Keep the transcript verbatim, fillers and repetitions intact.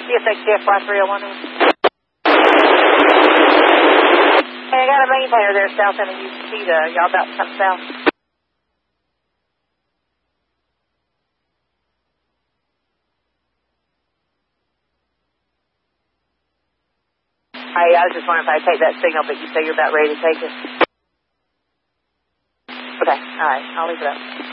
C S X T F Y three oh one. Hey, I got a maintainer there south end of U C. Y'all about to come south. Hey, I was just wondering if I take that signal, but you say you're about ready to take it. Okay, all right, I'll leave it up.